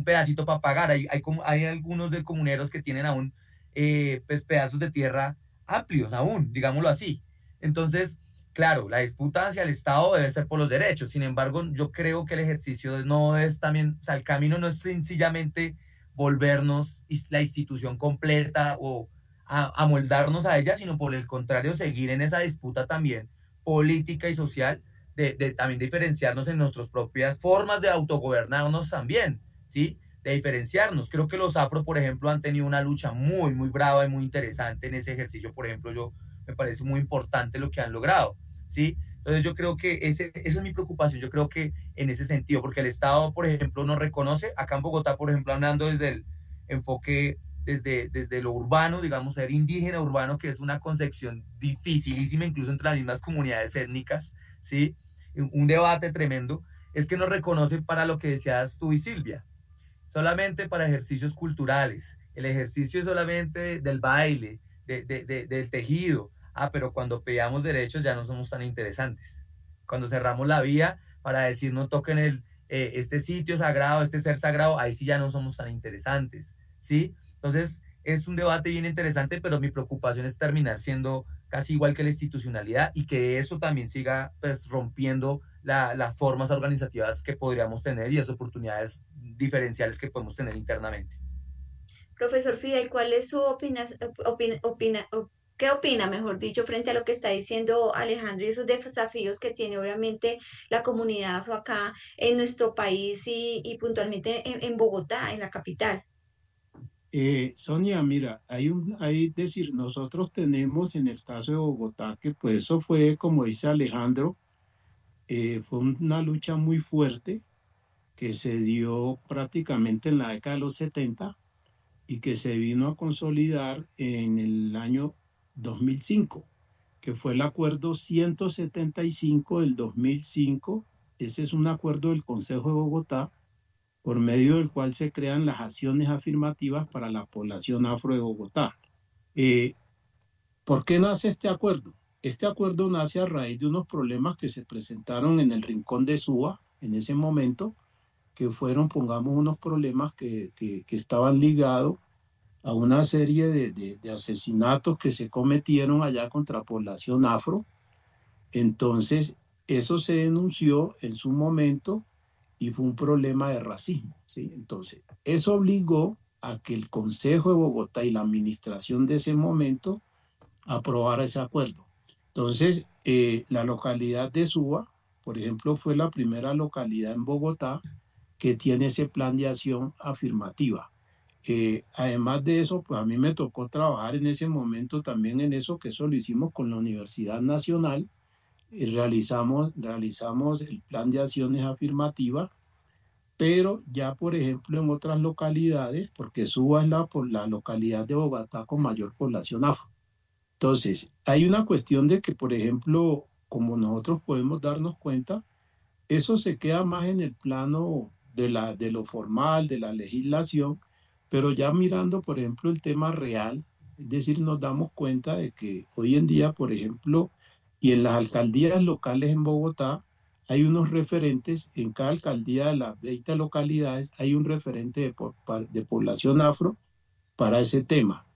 pedacito para pagar. Hay algunos de comuneros que tienen aún pues pedazos de tierra amplios, aún, digámoslo así. Entonces, claro, la disputa hacia el Estado debe ser por los derechos. Sin embargo, yo creo que el ejercicio no es también, o sea, el camino no es sencillamente volvernos la institución completa o moldarnos a ella, sino por el contrario, seguir en esa disputa también política y social, también diferenciarnos en nuestras propias formas de autogobernarnos también, ¿sí? De diferenciarnos. Creo que los afro, por ejemplo, han tenido una lucha muy, muy brava y muy interesante en ese ejercicio. Por ejemplo, me parece muy importante lo que han logrado, ¿sí? Entonces yo creo que esa es mi preocupación, yo creo que en ese sentido, porque el Estado, por ejemplo, no reconoce, acá en Bogotá, por ejemplo, hablando desde el enfoque, desde lo urbano, digamos, ser indígena urbano, que es una concepción dificilísima, incluso entre las mismas comunidades étnicas, ¿sí? Un debate tremendo, es que no reconoce para lo que decías tú y Silvia, solamente para ejercicios culturales, el ejercicio es solamente del baile, del tejido. Ah, pero cuando peleamos derechos ya no somos tan interesantes. Cuando cerramos la vía para decir no toquen este sitio sagrado, este ser sagrado, ahí sí ya no somos tan interesantes, ¿sí? Entonces es un debate bien interesante, pero mi preocupación es terminar siendo casi igual que la institucionalidad y que eso también siga pues rompiendo las formas organizativas que podríamos tener y las oportunidades diferenciales que podemos tener internamente. Profesor Fidel, ¿cuál es su qué opina, mejor dicho, frente a lo que está diciendo Alejandro y esos desafíos que tiene obviamente la comunidad afro acá en nuestro país y puntualmente en Bogotá, en la capital? Sonia, mira, hay decir, nosotros tenemos en el caso de Bogotá, que pues eso fue, como dice Alejandro, fue una lucha muy fuerte que se dio prácticamente en la década de los 70 y que se vino a consolidar en el año 2005, que fue el acuerdo 175 del 2005. Ese es un acuerdo del Consejo de Bogotá por medio del cual se crean las acciones afirmativas para la población afro de Bogotá. Eh, ¿Por qué nace este acuerdo? Este acuerdo nace a raíz de unos problemas que se presentaron en el Rincón de Suba en ese momento, que fueron, pongamos, unos problemas que estaban ligados a una serie de asesinatos que se cometieron allá contra población afro. Entonces, eso se denunció en su momento y fue un problema de racismo, ¿sí? Entonces, eso obligó a que el Consejo de Bogotá y la administración de ese momento aprobara ese acuerdo. Entonces, la localidad de Suba, por ejemplo, fue la primera localidad en Bogotá que tiene ese plan de acción afirmativa. Además de eso, pues a mí me tocó trabajar en ese momento también en eso, que eso lo hicimos con la Universidad Nacional, y realizamos el plan de acciones afirmativas, pero ya, por ejemplo, en otras localidades, porque Suba es la localidad de Bogotá con mayor población afro. Entonces, hay una cuestión de que, por ejemplo, como nosotros podemos darnos cuenta, eso se queda más en el plano de lo formal, de la legislación, pero ya mirando, por ejemplo, el tema real, es decir, nos damos cuenta de que hoy en día, por ejemplo, y en las alcaldías locales en Bogotá, hay unos referentes, en cada alcaldía de las 20 localidades hay un referente de población afro para ese tema.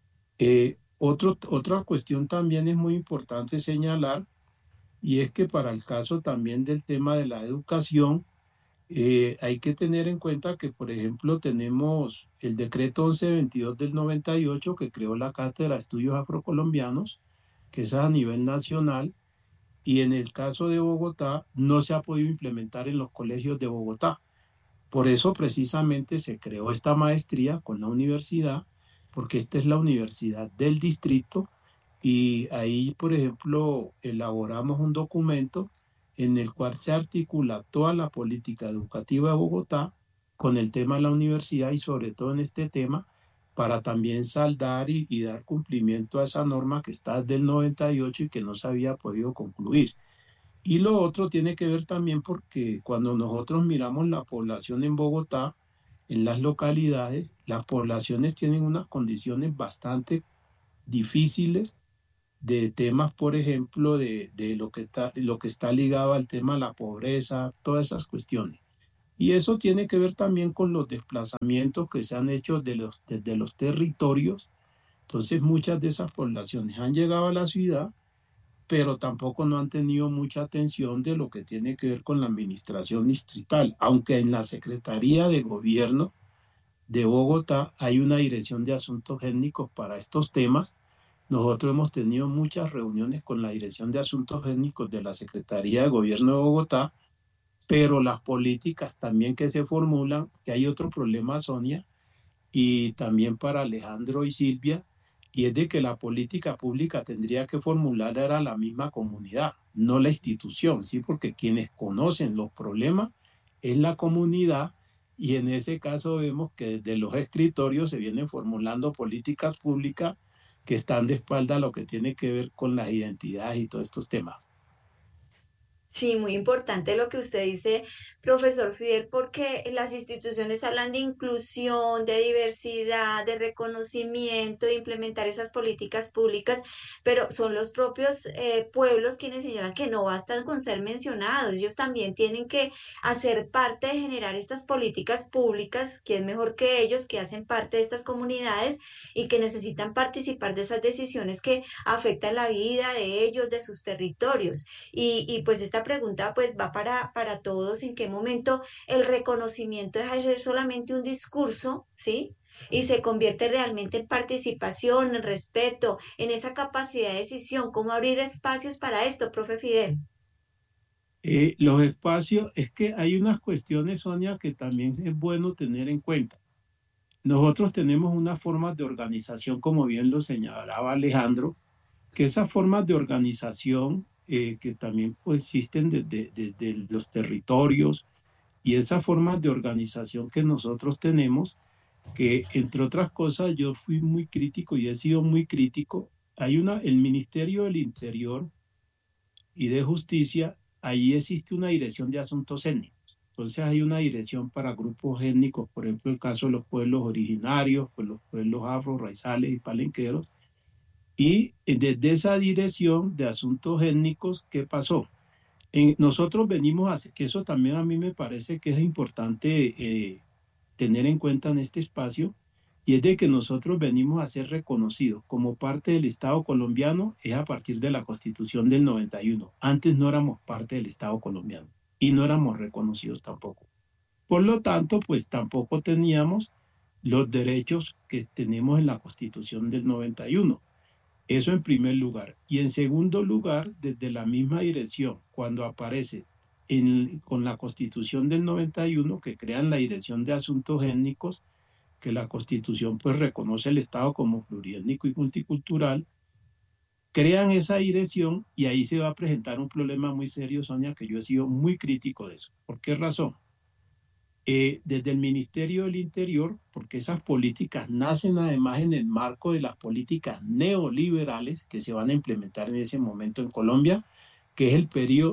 Otra cuestión también es muy importante señalar, y es que para el caso también del tema de la educación, hay que tener en cuenta que, por ejemplo, tenemos el decreto 1122 del 98 que creó la Cátedra de Estudios Afrocolombianos, que es a nivel nacional, y en el caso de Bogotá no se ha podido implementar en los colegios de Bogotá. Por eso precisamente se creó esta maestría con la universidad, porque esta es la universidad del distrito y ahí, por ejemplo, elaboramos un documento en el cual se articula toda la política educativa de Bogotá con el tema de la universidad y sobre todo en este tema para también saldar y dar cumplimiento a esa norma que está desde el 98 y que no se había podido concluir. Y lo otro tiene que ver también porque cuando nosotros miramos la población en Bogotá, en las localidades, las poblaciones tienen unas condiciones bastante difíciles de temas, por ejemplo, de lo que está ligado al tema de la pobreza, todas esas cuestiones. Y eso tiene que ver también con los desplazamientos que se han hecho desde los territorios. Entonces muchas de esas poblaciones han llegado a la ciudad, pero tampoco no han tenido mucha atención de lo que tiene que ver con la administración distrital, aunque en la Secretaría de Gobierno de Bogotá hay una dirección de asuntos étnicos para estos temas. Nosotros hemos tenido muchas reuniones con la dirección de asuntos étnicos de la Secretaría de Gobierno de Bogotá, pero las políticas también que se formulan, que hay otro problema, Sonia, y también para Alejandro y Silvia, y es de que la política pública tendría que formular a la misma comunidad, no la institución, ¿sí? Porque quienes conocen los problemas es la comunidad, y en ese caso vemos que desde los escritorios se vienen formulando políticas públicas que están de espalda a lo que tiene que ver con las identidades y todos estos temas. Sí, muy importante lo que usted dice, profesor Fidel, porque las instituciones hablan de inclusión, de diversidad, de reconocimiento, de implementar esas políticas públicas, pero son los propios pueblos quienes señalan que no bastan con ser mencionados. Ellos también tienen que hacer parte de generar estas políticas públicas, que es mejor que ellos, que hacen parte de estas comunidades y que necesitan participar de esas decisiones que afectan la vida de ellos, de sus territorios. Y pues esta pregunta pues va para todos, ¿en qué momento el reconocimiento deja de ser solamente un discurso, ¿sí? Y se convierte realmente en participación, en respeto, en esa capacidad de decisión? ¿Cómo abrir espacios para esto, profe Fidel? Los espacios, es que hay unas cuestiones, Sonia, que también es bueno tener en cuenta. Nosotros tenemos unas formas de organización, como bien lo señalaba Alejandro, que esas formas de organización que también pues, existen desde los territorios y esas formas de organización que nosotros tenemos, que entre otras cosas yo fui muy crítico y he sido muy crítico. El Ministerio del Interior y de Justicia, ahí existe una dirección de asuntos étnicos. Entonces hay una dirección para grupos étnicos, por ejemplo, el caso de los pueblos originarios, pues los pueblos afro, raizales y palenqueros. Y desde esa dirección de asuntos étnicos, ¿qué pasó? Nosotros venimos a, que eso también a mí me parece que es importante tener en cuenta en este espacio, y es de que nosotros venimos a ser reconocidos como parte del Estado colombiano es a partir de la Constitución del 91. Antes no éramos parte del Estado colombiano y no éramos reconocidos tampoco. Por lo tanto, pues tampoco teníamos los derechos que tenemos en la Constitución del 91. Eso en primer lugar. Y en segundo lugar, desde la misma dirección, cuando aparece con la Constitución del 91, que crean la Dirección de Asuntos Étnicos, que la Constitución pues reconoce el Estado como pluriétnico y multicultural, crean esa dirección y ahí se va a presentar un problema muy serio, Sonia, que yo he sido muy crítico de eso. ¿Por qué razón? Desde el Ministerio del Interior, porque esas políticas nacen además en el marco de las políticas neoliberales que se van a implementar en ese momento en Colombia, que es el periodo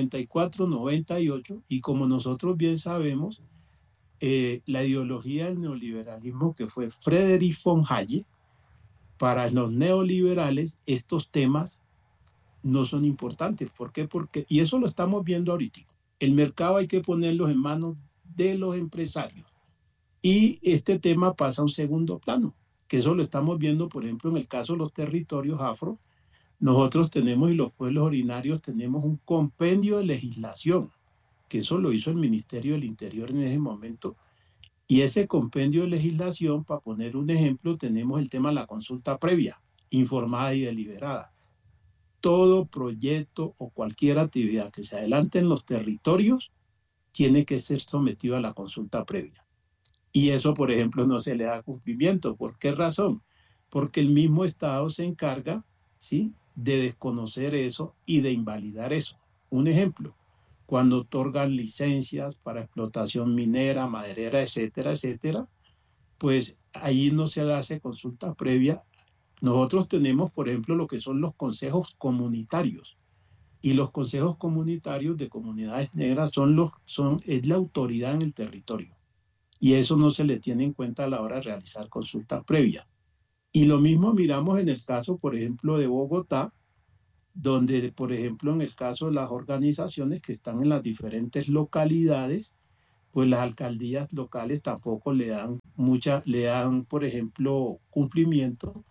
94-98, y como nosotros bien sabemos, la ideología del neoliberalismo que fue Friedrich von Hayek, para los neoliberales estos temas no son importantes. ¿Por qué? Y eso lo estamos viendo ahorita. El mercado hay que ponerlo en manos de los empresarios. Y este tema pasa a un segundo plano, que eso lo estamos viendo, por ejemplo, en el caso de los territorios afro. Nosotros tenemos, y los pueblos originarios, tenemos un compendio de legislación, que eso lo hizo el Ministerio del Interior en ese momento. Y ese compendio de legislación, para poner un ejemplo, tenemos el tema de la consulta previa, informada y deliberada. Todo proyecto o cualquier actividad que se adelante en los territorios tiene que ser sometido a la consulta previa. Y eso, por ejemplo, no se le da cumplimiento. ¿Por qué razón? Porque el mismo Estado se encarga, ¿sí?, de desconocer eso y de invalidar eso. Un ejemplo, cuando otorgan licencias para explotación minera, maderera, etcétera, etcétera, pues ahí no se le hace consulta previa. Nosotros tenemos, por ejemplo, lo que son los consejos comunitarios. Y los consejos comunitarios de comunidades negras es la autoridad en el territorio. Y eso no se le tiene en cuenta a la hora de realizar consultas previas. Y lo mismo miramos en el caso, por ejemplo, de Bogotá, donde, por ejemplo, en el caso de las organizaciones que están en las diferentes localidades, pues las alcaldías locales tampoco le dan, por ejemplo, cumplimiento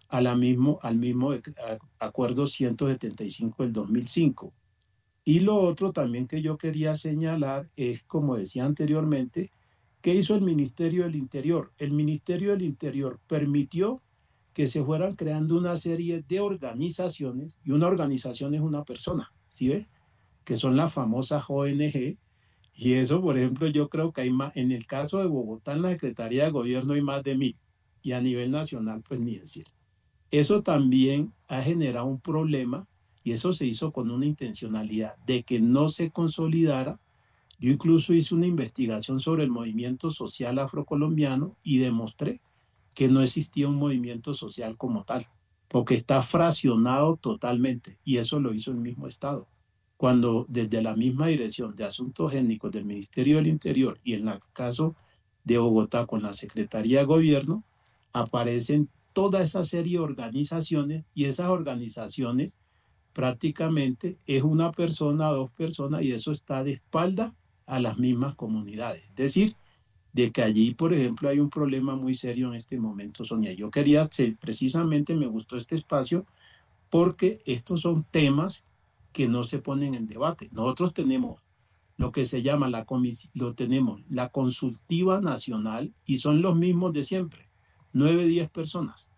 al mismo acuerdo 175 del 2005. Y lo otro también que yo quería señalar es, como decía anteriormente, ¿qué hizo el Ministerio del Interior? El Ministerio del Interior permitió que se fueran creando una serie de organizaciones, y una organización es una persona, ¿sí ves? Que son las famosas ONG, y eso, por ejemplo, yo creo que hay más, en el caso de Bogotá, en la Secretaría de Gobierno hay más de 1000, y a nivel nacional, pues ni decir. Eso también ha generado un problema, y eso se hizo con una intencionalidad de que no se consolidara. Yo incluso hice una investigación sobre el movimiento social afrocolombiano y demostré que no existía un movimiento social como tal, porque está fraccionado totalmente, y eso lo hizo el mismo Estado. Cuando desde la misma Dirección de Asuntos Étnicos del Ministerio del Interior y en el caso de Bogotá con la Secretaría de Gobierno, aparecen toda esa serie de organizaciones, y esas organizaciones prácticamente es una persona, dos personas, y eso está de espalda a las mismas comunidades. Es decir, de que allí, por ejemplo, hay un problema muy serio en este momento, Sonia. Yo quería, precisamente me gustó este espacio porque estos son temas que no se ponen en debate. Nosotros tenemos lo que se llama tenemos la consultiva nacional, y son los mismos de siempre, 9, 10 personas.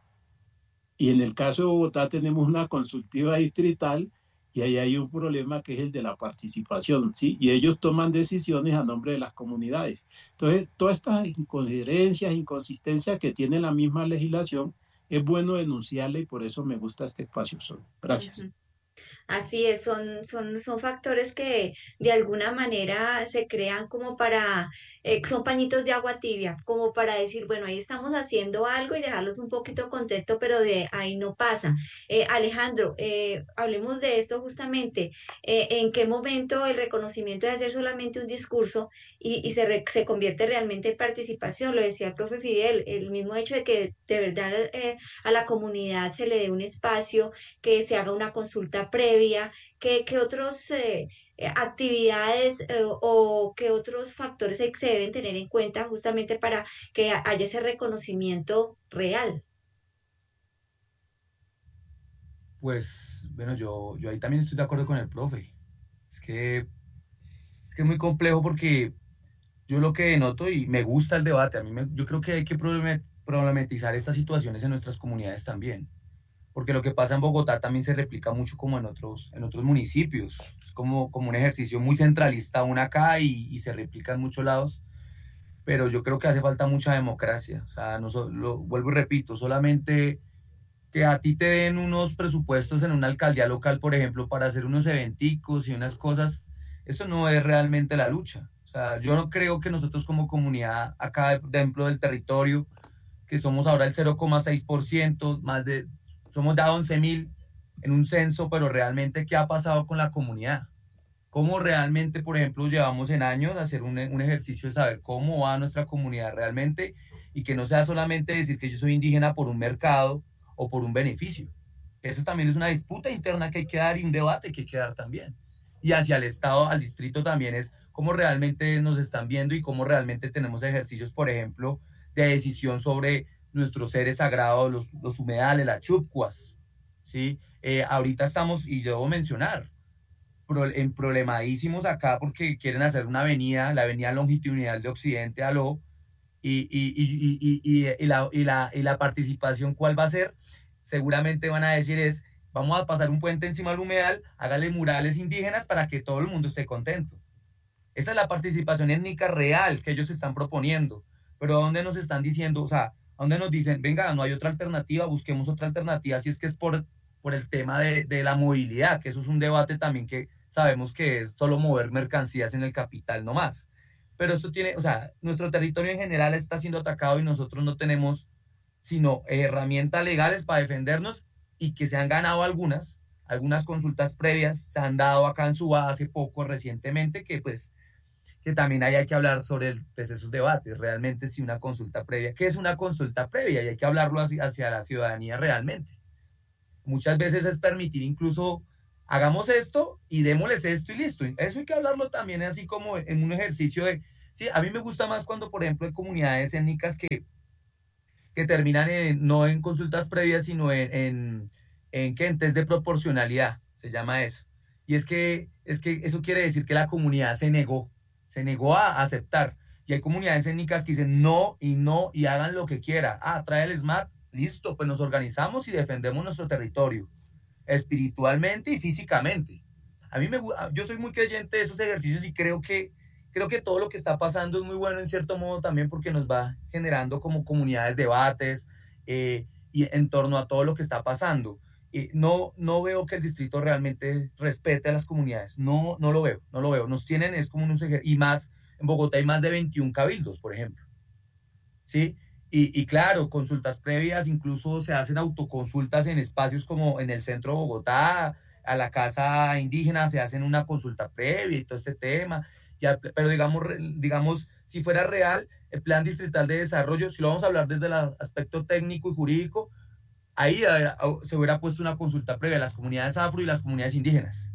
Y en el caso de Bogotá tenemos una consultiva distrital, y ahí hay un problema que es el de la participación, ¿sí? Y ellos toman decisiones a nombre de las comunidades. Entonces, todas estas incoherencias, inconsistencias que tiene la misma legislación, es bueno denunciarla, y por eso me gusta este espacio, Sol. Gracias. Ujú. Así es, son factores que de alguna manera se crean como para, son pañitos de agua tibia, como para decir, bueno, ahí estamos haciendo algo y dejarlos un poquito contentos, pero de ahí no pasa. Alejandro, hablemos de esto justamente. ¿En qué momento el reconocimiento de hacer solamente un discurso y se convierte realmente en participación? Lo decía el profe Fidel, el mismo hecho de que de verdad a la comunidad se le dé un espacio, que se haga una consulta previa, que otros actividades o qué otros factores se deben tener en cuenta justamente para que haya ese reconocimiento real. Pues, bueno, yo ahí también estoy de acuerdo con el profe. Es que es que es muy complejo porque yo lo que noto y me gusta el debate, yo creo que hay que problematizar estas situaciones en nuestras comunidades también, porque lo que pasa en Bogotá también se replica mucho como en otros municipios. Es como un ejercicio muy centralista aún acá y se replica en muchos lados, pero yo creo que hace falta mucha democracia. O sea, lo vuelvo y repito, solamente que a ti te den unos presupuestos en una alcaldía local, por ejemplo, para hacer unos eventicos y unas cosas, eso no es realmente la lucha. O sea, yo no creo que nosotros como comunidad acá dentro del territorio, que somos ahora el 0,6%, somos ya 11.000 en un censo, pero realmente, ¿qué ha pasado con la comunidad? ¿Cómo realmente, por ejemplo, llevamos en años a hacer un ejercicio de saber cómo va nuestra comunidad realmente, y que no sea solamente decir que yo soy indígena por un mercado o por un beneficio? Eso también es una disputa interna que hay que dar, y un debate que hay que dar también. Y hacia el Estado, al distrito también, es cómo realmente nos están viendo y cómo realmente tenemos ejercicios, por ejemplo, de decisión sobre nuestros seres sagrados, los humedales, las chupcuas, ¿sí? Ahorita estamos, y debo mencionar, en problemadísimos acá porque quieren hacer una avenida, la avenida longitudinal de Occidente a Lo, y la participación, ¿cuál va a ser? Seguramente van a decir es, vamos a pasar un puente encima del humedal, hágale murales indígenas para que todo el mundo esté contento. Esa es la participación étnica real que ellos están proponiendo. Pero ¿a dónde nos están diciendo? O sea, ¿a dónde nos dicen, venga, no hay otra alternativa, busquemos otra alternativa? Si es que es por el tema de la movilidad, que eso es un debate también que sabemos que es solo mover mercancías en el capital no más. Pero esto tiene, o sea, nuestro territorio en general está siendo atacado y nosotros no tenemos sino herramientas legales para defendernos, y que se han ganado algunas consultas previas se han dado acá en Suba hace poco, recientemente, que pues que también hay que hablar sobre pues, esos debates, realmente si una consulta previa, ¿qué es una consulta previa? Y hay que hablarlo hacia la ciudadanía realmente. Muchas veces es permitir incluso, hagamos esto y démosles esto y listo. Eso hay que hablarlo también así como en un ejercicio de, Sí, a mí me gusta más cuando, por ejemplo, hay comunidades étnicas que terminan no en consultas previas, sino en ¿qué? En test de proporcionalidad, se llama eso. Y es que eso quiere decir que la comunidad se negó a aceptar. Y hay comunidades étnicas que dicen no y no y hagan lo que quiera. Ah, trae el SMART, listo, pues nos organizamos y defendemos nuestro territorio, espiritualmente y físicamente. Yo soy muy creyente de esos ejercicios y creo que todo lo que está pasando es muy bueno en cierto modo también porque nos va generando como comunidades debates y en torno a todo lo que está pasando. No veo que el distrito realmente respete a las comunidades. No, no lo veo, no lo veo. Nos tienen, es como unos y más, en Bogotá hay más de 21 cabildos, por ejemplo. ¿Sí? Y claro, consultas previas, incluso se hacen autoconsultas en espacios como en el centro de Bogotá, a la casa indígena se hacen una consulta previa y todo este tema. Ya, pero digamos, si fuera real, el plan distrital de desarrollo, si lo vamos a hablar desde el aspecto técnico y jurídico, ahí se hubiera puesto una consulta previa a las comunidades afro y las comunidades indígenas.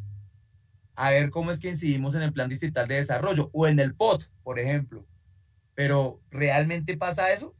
A ver cómo es que incidimos en el plan distrital de desarrollo o en el POT, por ejemplo. Pero ¿realmente pasa eso?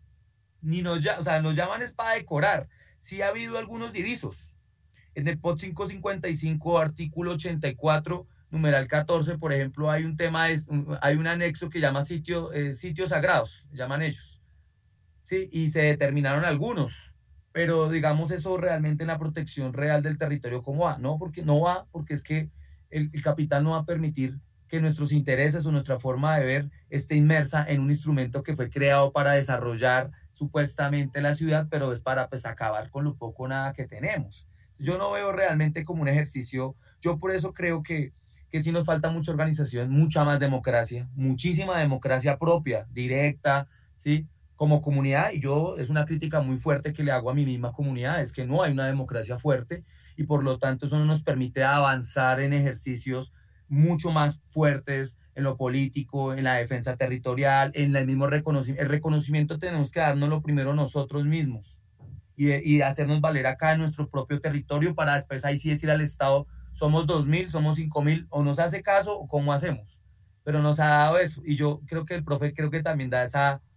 O sea, nos llaman es para decorar. Sí ha habido algunos divisos. En el POT 555, artículo 84, numeral 14, por ejemplo, hay un tema, hay un anexo que llama sitios sagrados, llaman ellos. Sí, y se determinaron algunos. Pero digamos eso realmente en la protección real del territorio, ¿cómo va? No va, porque es que el capital no va a permitir que nuestros intereses o nuestra forma de ver esté inmersa en un instrumento que fue creado para desarrollar supuestamente la ciudad, pero es para pues acabar con lo poco o nada que tenemos. Yo no veo realmente como un ejercicio, yo por eso creo que sí nos falta mucha organización, mucha más democracia, muchísima democracia propia, directa, ¿sí? Como comunidad, y yo es una crítica muy fuerte que le hago a mi misma comunidad, es que no hay una democracia fuerte y por lo tanto eso no nos permite avanzar en ejercicios mucho más fuertes en lo político, en la defensa territorial, en el mismo reconocimiento. El reconocimiento tenemos que dárnoslo primero nosotros mismos y hacernos valer acá en nuestro propio territorio para después ahí sí decir al Estado, somos 2.000, somos 5.000, o nos hace caso o cómo hacemos. Pero nos ha dado eso y yo creo que el profe creo que también da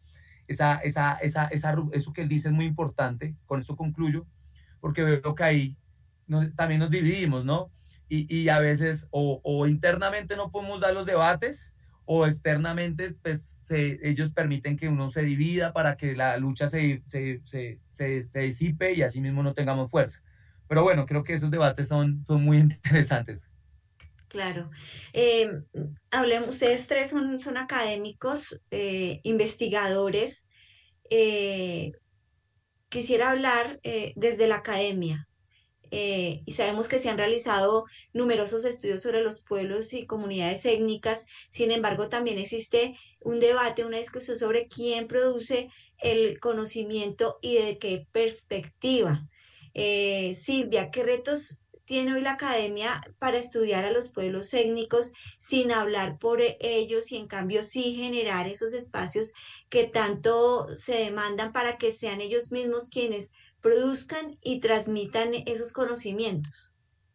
eso que él dice es muy importante, con eso concluyo, porque veo que ahí también nos dividimos, ¿no? Y a veces o internamente no podemos dar los debates o externamente pues ellos permiten que uno se divida para que la lucha se disipe y así mismo no tengamos fuerza. Pero bueno, creo que esos debates son muy interesantes. Claro. Hablemos, ustedes tres son académicos, investigadores. eh, Quisiera hablar desde la academia. Y sabemos que se han realizado numerosos estudios sobre los pueblos y comunidades étnicas. Sin embargo, también existe un debate, una discusión sobre quién produce el conocimiento y de qué perspectiva. Silvia, ¿qué retos tiene hoy la academia para estudiar a los pueblos étnicos sin hablar por ellos y en cambio sí generar esos espacios que tanto se demandan para que sean ellos mismos quienes produzcan y transmitan esos conocimientos?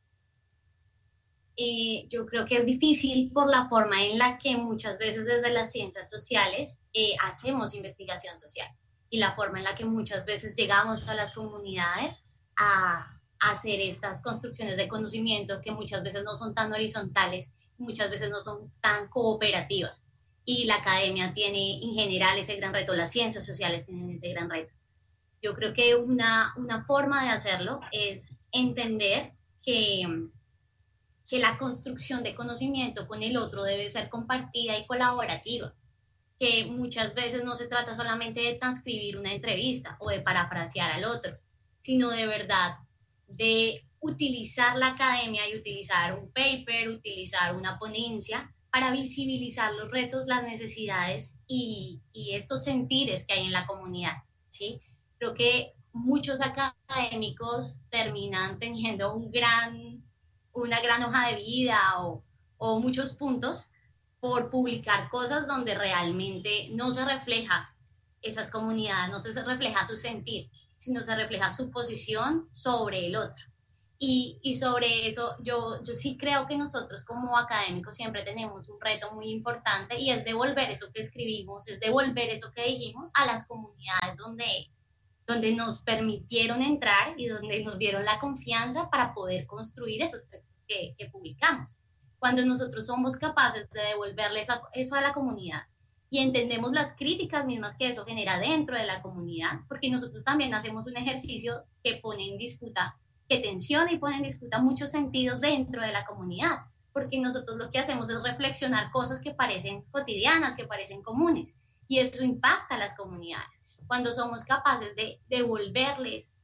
Yo creo que es difícil por la forma en la que muchas veces desde las ciencias sociales hacemos investigación social y la forma en la que muchas veces llegamos a las comunidades a hacer estas construcciones de conocimiento que muchas veces no son tan horizontales, muchas veces no son tan cooperativas. Y la academia tiene en general ese gran reto, las ciencias sociales tienen ese gran reto. Yo creo que una forma de hacerlo es entender que la construcción de conocimiento con el otro debe ser compartida y colaborativa, que muchas veces no se trata solamente de transcribir una entrevista o de parafrasear al otro, sino de verdad de utilizar la academia y utilizar un paper, utilizar una ponencia para visibilizar los retos, las necesidades y estos sentires que hay en la comunidad, ¿sí? Creo que muchos académicos terminan teniendo una gran hoja de vida o muchos puntos por publicar cosas donde realmente no se refleja esas comunidades, no se refleja su sentir, sino se refleja su posición sobre el otro. Y sobre eso, yo sí creo que nosotros como académicos siempre tenemos un reto muy importante y es devolver eso que escribimos, es devolver eso que dijimos a las comunidades donde nos permitieron entrar y donde nos dieron la confianza para poder construir esos textos que publicamos. Cuando nosotros somos capaces de devolverles eso a la comunidad y entendemos las críticas mismas que eso genera dentro de la comunidad, porque nosotros también hacemos un ejercicio que pone en disputa, que tensiona y pone en disputa muchos sentidos dentro de la comunidad, porque nosotros lo que hacemos es reflexionar cosas que parecen cotidianas, que parecen comunes, y eso impacta a las comunidades. Cuando somos capaces de devolverles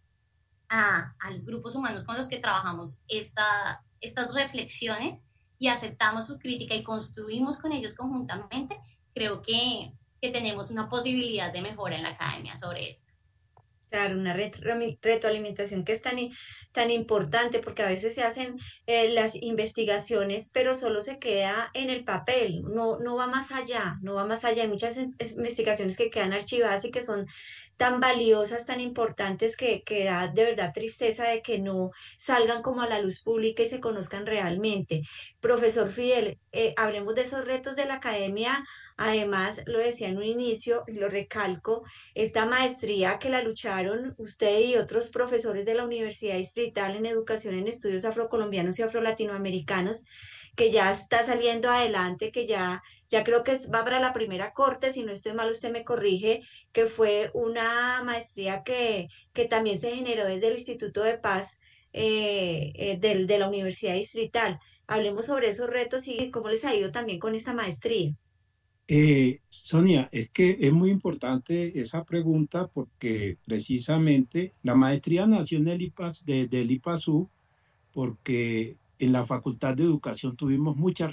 a los grupos humanos con los que trabajamos estas reflexiones y aceptamos su crítica y construimos con ellos conjuntamente, creo que tenemos una posibilidad de mejora en la academia sobre esto. Claro, una retroalimentación que es tan importante porque a veces se hacen las investigaciones, pero solo se queda en el papel, no va más allá, no va más allá. Hay muchas investigaciones que quedan archivadas y que son tan valiosas, tan importantes que da de verdad tristeza de que no salgan como a la luz pública y se conozcan realmente. Profesor Fidel, hablemos de esos retos de la academia. Además, lo decía en un inicio y lo recalco, esta maestría que la lucharon usted y otros profesores de la Universidad Distrital en Educación en Estudios Afrocolombianos y Afrolatinoamericanos, que ya está saliendo adelante, que ya creo que va para la primera corte, si no estoy mal, usted me corrige, que fue una maestría que también se generó desde el Instituto de Paz de la Universidad Distrital. Hablemos sobre esos retos y cómo les ha ido también con esta maestría. Sonia, es que es muy importante esa pregunta porque precisamente la maestría nació en del IPASU porque en la Facultad de Educación tuvimos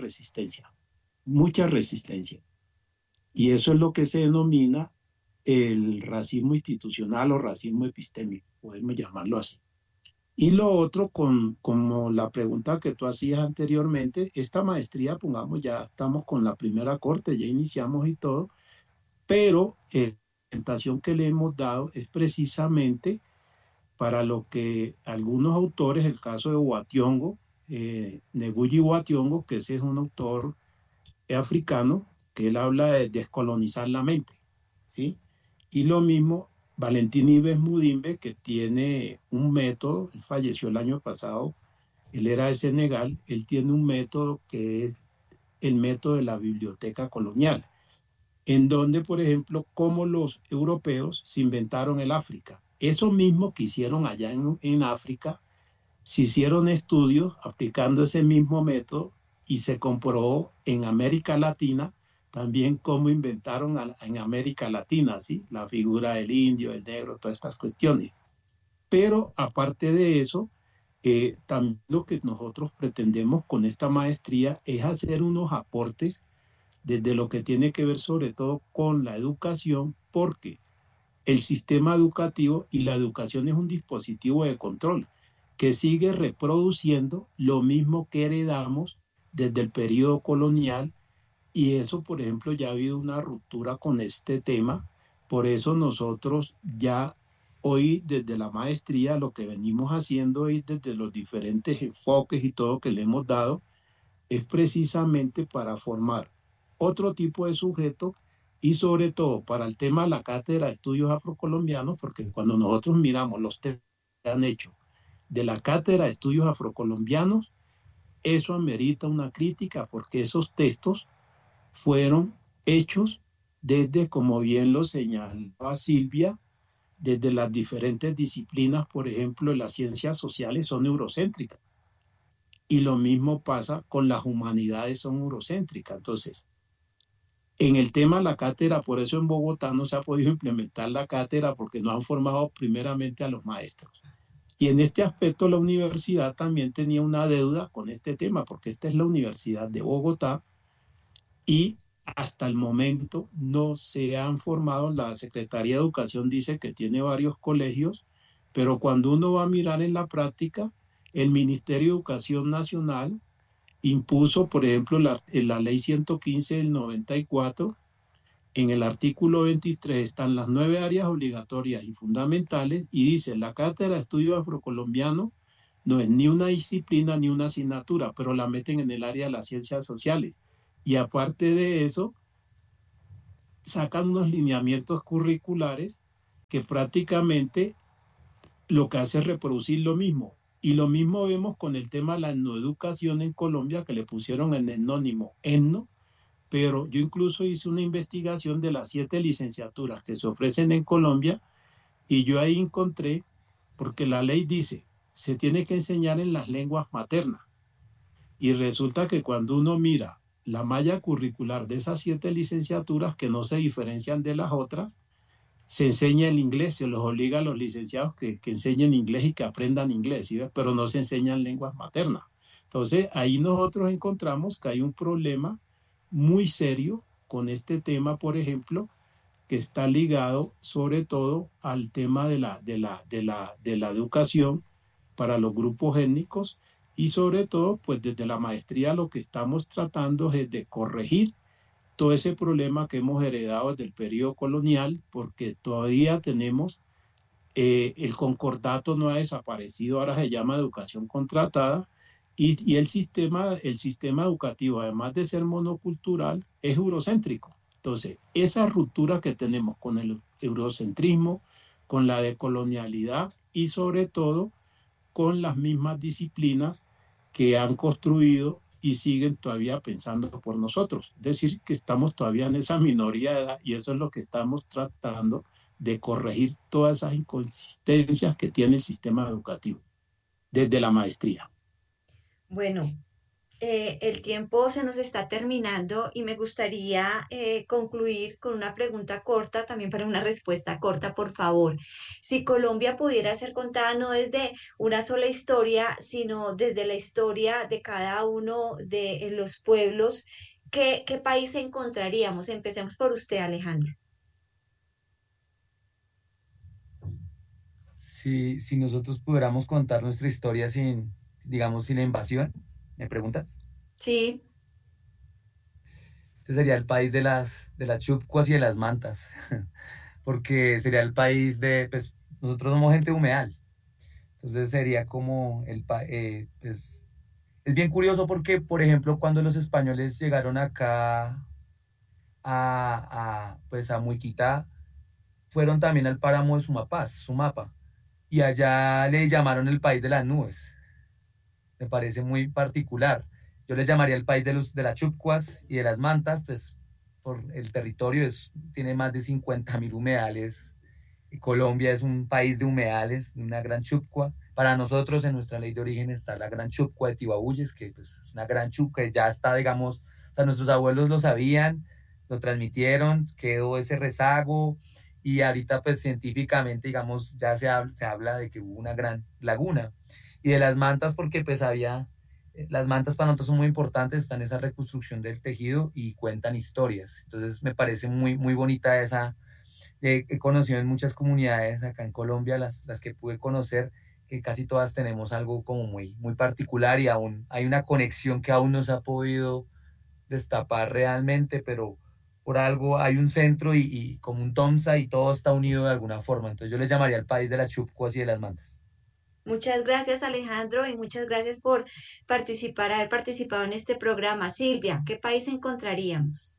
mucha resistencia. Y eso es lo que se denomina el racismo institucional o racismo epistémico, podemos llamarlo así. Y lo otro, como la pregunta que tú hacías anteriormente, esta maestría, pongamos, ya estamos con la primera corte, ya iniciamos y todo, pero la orientación que le hemos dado es precisamente para lo que algunos autores, el caso de Wationgo, Neguyi Wationgo, que ese es un autor africano, que él habla de descolonizar la mente, ¿sí? Y lo mismo Valentín Ives Mudimbe, que tiene un método, él falleció el año pasado, él era de Senegal, él tiene un método que es el método de la biblioteca colonial, en donde, por ejemplo, como los europeos se inventaron el África. Eso mismo que hicieron allá en África, se hicieron estudios aplicando ese mismo método y se comprobó en América Latina también cómo inventaron en América Latina, ¿sí? La figura del indio, el negro, todas estas cuestiones. Pero aparte de eso, también lo que nosotros pretendemos con esta maestría es hacer unos aportes desde lo que tiene que ver sobre todo con la educación, porque el sistema educativo y la educación es un dispositivo de control que sigue reproduciendo lo mismo que heredamos desde el periodo colonial. Y eso, por ejemplo, ya ha habido una ruptura con este tema. Por eso nosotros ya hoy, desde la maestría, lo que venimos haciendo y desde los diferentes enfoques y todo que le hemos dado, es precisamente para formar otro tipo de sujeto y sobre todo para el tema de la Cátedra de Estudios Afrocolombianos, porque cuando nosotros miramos los temas que han hecho de la Cátedra de Estudios Afrocolombianos, eso amerita una crítica porque esos textos fueron hechos desde, como bien lo señalaba Silvia, desde las diferentes disciplinas, por ejemplo, las ciencias sociales son eurocéntricas. Y lo mismo pasa con las humanidades, son eurocéntricas. Entonces, en el tema de la cátedra, por eso en Bogotá no se ha podido implementar la cátedra porque no han formado primeramente a los maestros. Y en este aspecto la universidad también tenía una deuda con este tema, porque esta es la Universidad de Bogotá, y hasta el momento no se han formado. La Secretaría de Educación dice que tiene varios colegios, pero cuando uno va a mirar en la práctica, el Ministerio de Educación Nacional impuso, por ejemplo, la Ley 115 del 94, en el artículo 23 están las 9 áreas obligatorias y fundamentales y dice, la Cátedra de Estudios Afrocolombianos no es ni una disciplina ni una asignatura, pero la meten en el área de las ciencias sociales. Y aparte de eso, sacan unos lineamientos curriculares que prácticamente lo que hace es reproducir lo mismo. Y lo mismo vemos con el tema de la etnoeducación en Colombia, que le pusieron en etnónimo etno, pero yo incluso hice una investigación de las 7 licenciaturas que se ofrecen en Colombia y yo ahí encontré, porque la ley dice, se tiene que enseñar en las lenguas maternas. Y resulta que cuando uno mira la malla curricular de esas 7 licenciaturas que no se diferencian de las otras, se enseña el inglés, se los obliga a los licenciados que enseñen inglés y que aprendan inglés, ¿sí? Pero no se enseñan lenguas maternas. Entonces, ahí nosotros encontramos que hay un problema muy serio con este tema, por ejemplo, que está ligado sobre todo al tema de la educación para los grupos étnicos y sobre todo, pues desde la maestría lo que estamos tratando es de corregir todo ese problema que hemos heredado desde el periodo colonial, porque todavía tenemos, el concordato no ha desaparecido, ahora se llama educación contratada, y el sistema educativo, además de ser monocultural, es eurocéntrico. Entonces, esa ruptura que tenemos con el eurocentrismo, con la decolonialidad y sobre todo con las mismas disciplinas que han construido y siguen todavía pensando por nosotros. Es decir, que estamos todavía en esa minoría de edad y eso es lo que estamos tratando de corregir todas esas inconsistencias que tiene el sistema educativo desde la maestría. Bueno, el tiempo se nos está terminando y me gustaría concluir con una pregunta corta, también para una respuesta corta, por favor. Si Colombia pudiera ser contada no desde una sola historia, sino desde la historia de cada uno de los pueblos, ¿qué país encontraríamos? Empecemos por usted, Alejandro. Si nosotros pudiéramos contar nuestra historia sin, digamos, sin la invasión, ¿me preguntas? Sí, Este sería el país de las chupcuas y de las mantas, porque sería el país de, pues, nosotros somos gente humedal, entonces sería como pues, es bien curioso porque, por ejemplo, cuando los españoles llegaron acá pues a Muiquitá, fueron también al páramo de Sumapa, y allá le llamaron el país de las nubes. Me parece muy particular. Yo les llamaría el país de las chupcuas y de las mantas, pues por el territorio tiene más de 50.000 humedales. Y Colombia es un país de humedales, de una gran chupcua. Para nosotros, en nuestra ley de origen, está la gran chupcua de Tibabuyes, que pues, es una gran chupcua, que ya está, digamos, o sea, nuestros abuelos lo sabían, lo transmitieron, quedó ese rezago, y ahorita, pues científicamente, digamos, ya se habla de que hubo una gran laguna. Y de las mantas, porque pues las mantas para nosotros son muy importantes, están en esa reconstrucción del tejido y cuentan historias. Entonces me parece muy, muy bonita esa. He conocido en muchas comunidades acá en Colombia, las que pude conocer, que casi todas tenemos algo como muy, muy particular y aún hay una conexión que aún no se ha podido destapar realmente, pero por algo hay un centro y como un TOMSA y todo está unido de alguna forma. Entonces yo le llamaría el país de las chupcuas y de las mantas. muchas gracias, Alejandro, y muchas gracias por haber participado en este programa. Silvia, ¿qué país encontraríamos?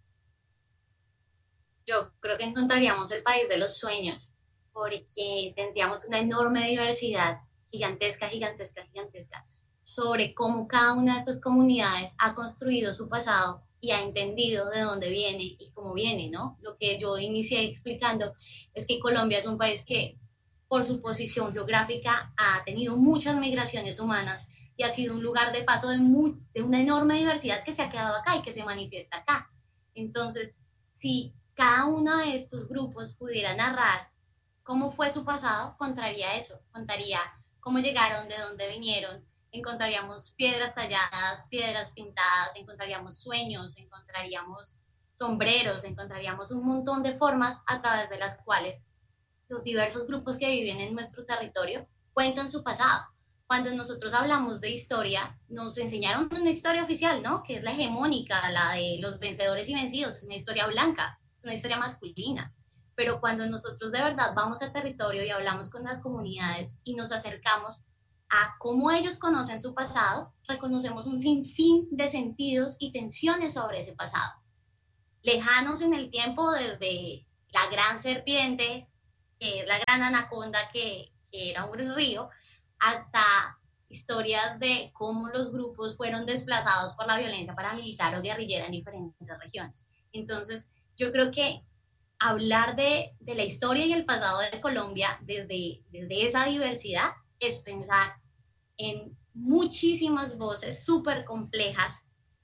Yo creo que encontraríamos el país de los sueños, porque tendríamos una enorme diversidad, gigantesca, gigantesca, gigantesca, sobre cómo cada una de estas comunidades ha construido su pasado y ha entendido de dónde viene y cómo viene, ¿no? Lo que yo inicié explicando es que Colombia es un país que, por su posición geográfica, ha tenido muchas migraciones humanas y ha sido un lugar de paso de una enorme diversidad que se ha quedado acá y que se manifiesta acá. Entonces, si cada uno de estos grupos pudiera narrar cómo fue su pasado, contaría eso, contaría cómo llegaron, de dónde vinieron, encontraríamos piedras talladas, piedras pintadas, encontraríamos sueños, encontraríamos sombreros, encontraríamos un montón de formas a través de las cuales los diversos grupos que viven en nuestro territorio cuentan su pasado. Cuando nosotros hablamos de historia, nos enseñaron una historia oficial, ¿no? Que es la hegemónica, la de los vencedores y vencidos, es una historia blanca, es una historia masculina. Pero cuando nosotros de verdad vamos al territorio y hablamos con las comunidades y nos acercamos a cómo ellos conocen su pasado, reconocemos un sinfín de sentidos y tensiones sobre ese pasado. Lejanos en el tiempo, desde la gran serpiente, la gran anaconda que era un río, hasta historias de cómo los grupos fueron desplazados por la violencia paramilitar o guerrillera en diferentes regiones. Entonces, yo creo que hablar de la historia y el pasado de Colombia desde esa diversidad es pensar en muchísimas voces súper complejas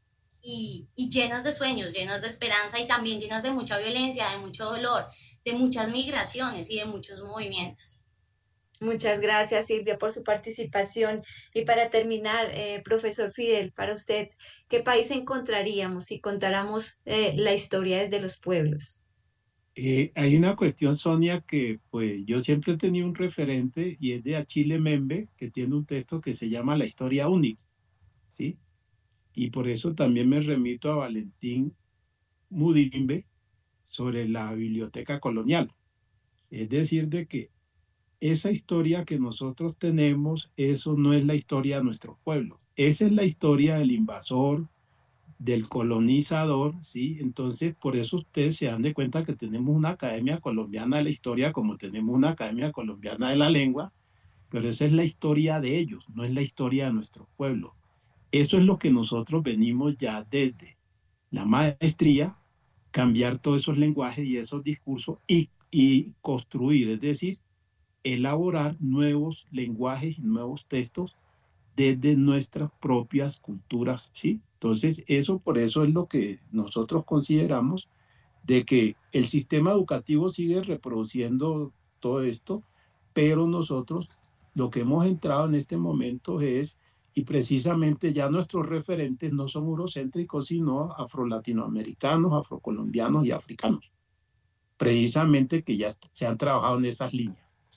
y llenas de sueños, llenas de esperanza y también llenas de mucha violencia, de mucho dolor, de muchas migraciones y de muchos movimientos. Muchas gracias, Silvia, por su participación. Y para terminar, profesor Fidel, para usted, ¿qué país encontraríamos si contáramos la historia desde los pueblos? Hay una cuestión, Sonia, que pues yo siempre he tenido un referente y es de Achille Mbembe, que tiene un texto que se llama La historia única, ¿sí? Y por eso también me remito a Valentín Mudimbe sobre la biblioteca colonial. Es decir, de que esa historia que nosotros tenemos, eso no es la historia de nuestro pueblo. Esa es la historia del invasor, del colonizador, ¿sí? Entonces, por eso ustedes se dan de cuenta que tenemos una Academia Colombiana de la Historia, como tenemos una Academia Colombiana de la Lengua, pero esa es la historia de ellos, no es la historia de nuestro pueblo. Eso es lo que nosotros venimos ya desde la maestría, cambiar todos esos lenguajes y esos discursos y construir, es decir, elaborar nuevos lenguajes y nuevos textos desde nuestras propias culturas, ¿sí? Entonces, por eso es lo que nosotros consideramos de que el sistema educativo sigue reproduciendo todo esto, pero nosotros lo que hemos entrado en este momento es, y precisamente ya nuestros referentes no son eurocéntricos, sino afro-latinoamericanos, afrocolombianos y africanos, precisamente que ya se han trabajado en esas líneas.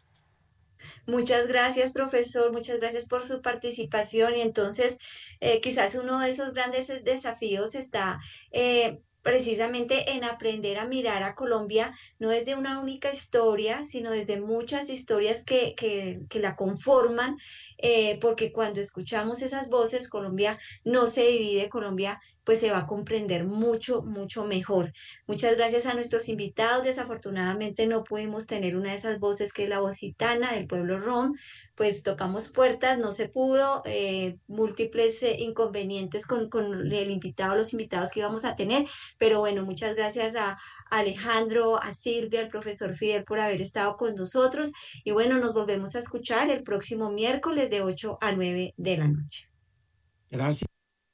Muchas gracias, profesor, muchas gracias por su participación. Y entonces, quizás uno de esos grandes desafíos está precisamente en aprender a mirar a Colombia no desde una única historia, sino desde muchas historias que la conforman, porque cuando escuchamos esas voces, Colombia no se divide, Colombia pues se va a comprender mucho, mucho mejor. Muchas gracias a nuestros invitados. Desafortunadamente no pudimos tener una de esas voces que es la voz gitana del pueblo rom, pues tocamos puertas, no se pudo, múltiples inconvenientes con el invitado, los invitados que íbamos a tener, pero bueno, muchas gracias a Alejandro, a Silvia, al profesor Fidel por haber estado con nosotros y bueno, nos volvemos a escuchar el próximo miércoles de 8 a 9 de la noche. Gracias.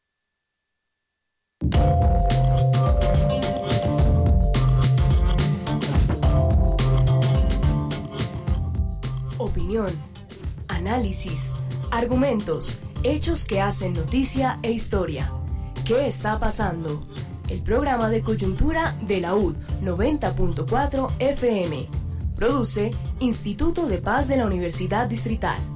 Opinión, análisis, argumentos, hechos que hacen noticia e historia. ¿Qué está pasando? El programa de coyuntura de la UD 90.4 FM. Produce Instituto de Paz de la Universidad Distrital.